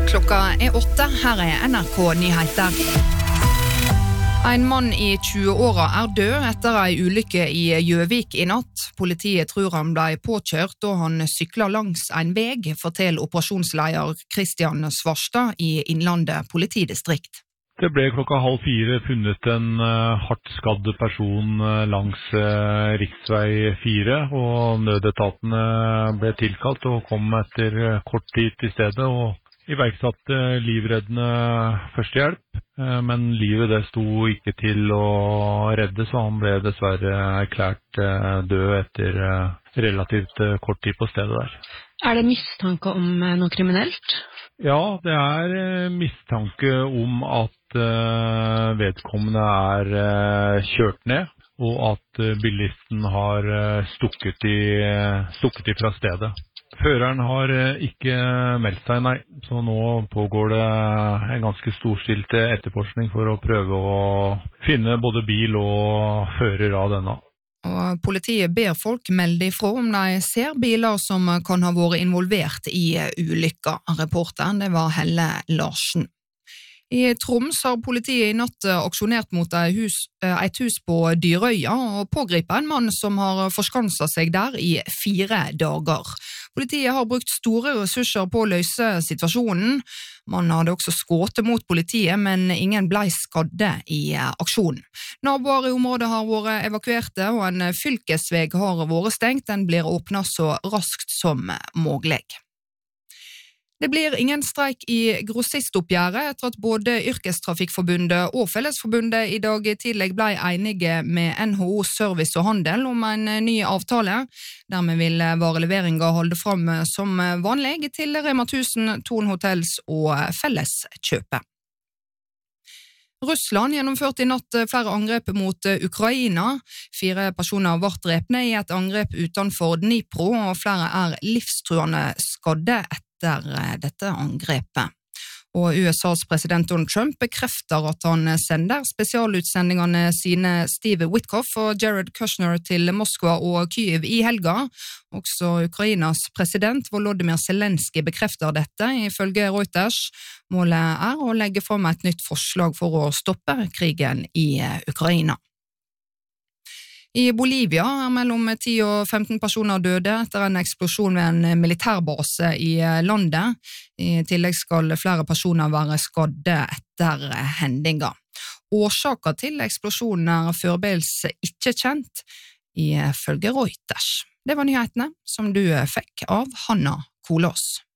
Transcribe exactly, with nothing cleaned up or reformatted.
Klokka er åtte, her er N R K Nyheter. En mann i tjue-åra er død etter en ulykke i Gjøvik i natt. Politiet tror han ble påkjørt da han syklet langs en veg, forteller operasjonsleder Kristian Svarstad i Innlandet politidistrikt. Det ble klokka halv fire funnet en uh, hardt skadd person uh, langs uh, riksvei fire, og nødetatene ble tilkalt og kom etter uh, kort tid til stedet og iverksatte uh, livreddende førstehjelp. Uh, men livet det sto ikke til å redde, så han ble dessverre erklært uh, død etter uh, relativt uh, kort tid på stedet der. Er det mistanke om uh, noe kriminelt? Ja, det er uh, mistanke om at Uh, vedkommende er uh, kjørt ned, og at uh, bilisten har uh, stukket, i, uh, stukket i fra stedet. Føreren har uh, ikke meldt seg, nei, så nå pågår det en ganske storstilt etterforskning for å prøve å finne både bil og fører av denne. Og politiet ber folk melde ifra om de ser biler som kan ha vært involvert i ulykka. Reporteren, det var Helle Larsen. I Troms har politiet i natt aksjonert mot et hus, et hus på Dyrøya og pågripet en mann som har forskanset seg der i fire dager. Politiet har brukt store ressurser på å løse situasjonen. Mannen hadde også skutt mot politiet, men ingen ble skadde i aksjonen. Naboer i området har vært evakuerte, og en fylkesvei har vært stengt. Den blir åpnet så raskt som mulig. Det blir ingen streik i grossistoppgjøret etter at både Yrkestrafikkforbundet og Fellesforbundet i dag tidlig ble enige med N H O Service og Handel om en ny avtale. Dermed vil vareleveringa holde fram som vanlig til Rema tusen, Thon Hotels og Felleskjøpet. Russland gjennomførte i natt flere angrep mot Ukraina. Fire personer ble drepne i et angrep utenfor Dnipro, og flere er livstruende skadde etter dette angrepet. Og U S A's president Donald Trump bekrefter at han sender spesialutsendingene sine Steve Witkoff og Jared Kushner til Moskva og Kyiv i helga. Også Ukrainas president Volodymyr Zelensky bekrefter dette, ifølge Reuters. Målet er å legge fram et nytt forslag for å stoppe krigen i Ukraina. I Bolivia er mellom ti og femten personer døde etter en eksplosjon ved en militærbase i landet. I tillegg skal flere personer være skadde etter hendinga. Årsaken til eksplosjonen er foreløpig ikke kjent, ifølge Reuters. Det var nyhetene som du fikk av Hanna Kolås.